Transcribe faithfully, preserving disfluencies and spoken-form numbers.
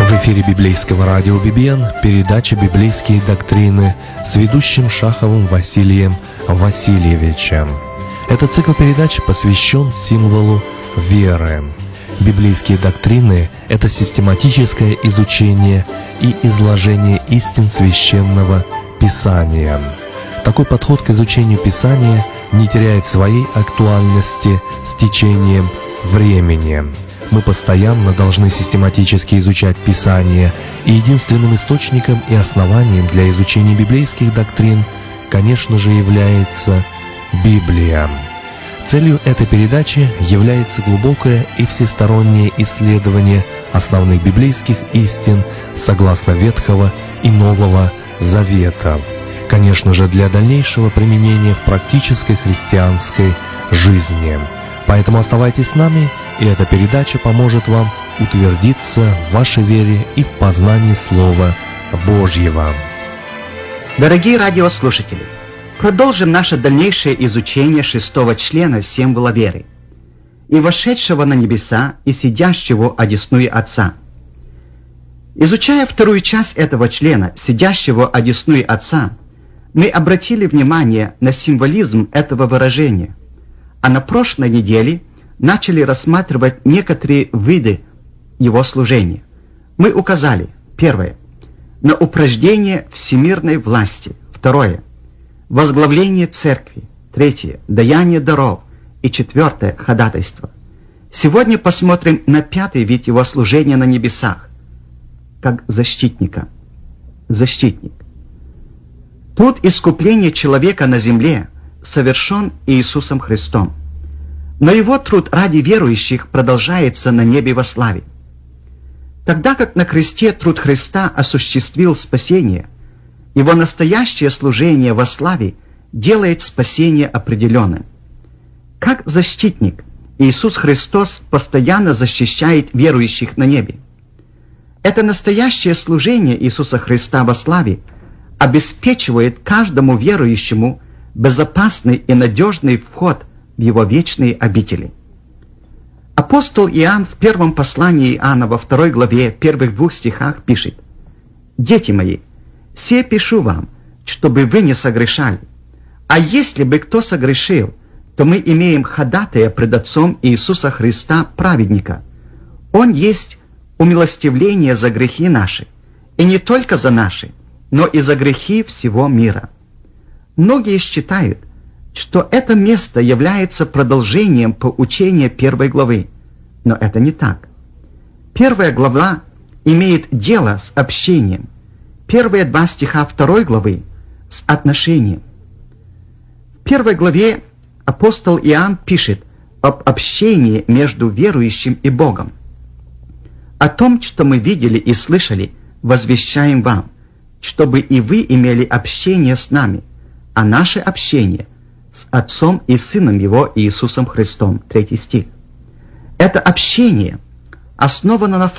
В эфире библейского радио «Бибиен» передача «Библейские доктрины» с ведущим Шаховым Василием Васильевичем. Этот цикл передач посвящен символу веры. Библейские доктрины – это систематическое изучение и изложение истин Священного Писания. Такой подход к изучению Писания не теряет своей актуальности с течением времени. Мы постоянно должны систематически изучать Писание, и единственным источником и основанием для изучения библейских доктрин, конечно же, является Библия. Целью этой передачи является глубокое и всестороннее исследование основных библейских истин согласно Ветхого и Нового Заветов, конечно же, для дальнейшего применения в практической христианской жизни. Поэтому оставайтесь с нами, и эта передача поможет вам утвердиться в вашей вере и в познании Слова Божьего. Дорогие радиослушатели, продолжим наше дальнейшее изучение шестого члена символа веры. «И вошедшего на небеса, и сидящего одесную Отца». Изучая вторую часть этого члена, сидящего одесную Отца, мы обратили внимание на символизм этого выражения, а на прошлой неделе начали рассматривать некоторые виды его служения. Мы указали: первое – на упражнение всемирной власти, второе – возглавление церкви, третье – даяние даров и четвертое – ходатайство. Сегодня посмотрим на пятый вид его служения на небесах, как защитника. Защитник. Труд искупления человека на земле совершен Иисусом Христом, но его труд ради верующих продолжается на небе во славе. Тогда как на кресте труд Христа осуществил спасение, его настоящее служение во славе делает спасение определенным. Как защитник, Иисус Христос постоянно защищает верующих на небе. Это настоящее служение Иисуса Христа во славе обеспечивает каждому верующему безопасный и надежный вход в его вечные обители. Апостол Иоанн в первом послании Иоанна во второй главе, первых двух стихах пишет: «Дети мои, се пишу вам, чтобы вы не согрешали. А если бы кто согрешил, то мы имеем ходатая пред Отцом Иисуса Христа, праведника. Он есть умилостивление за грехи наши, и не только за наши, но и за грехи всего мира». Многие считают, что это место является продолжением поучения первой главы, но это не так. Первая глава имеет дело с общением, первые два стиха второй главы с отношением. В первой главе апостол Иоанн пишет об общении между верующим и Богом. «О том, что мы видели и слышали, возвещаем вам, чтобы и вы имели общение с нами, а наше общение с Отцом и Сыном Его Иисусом Христом». Третий стих. Это общение основано на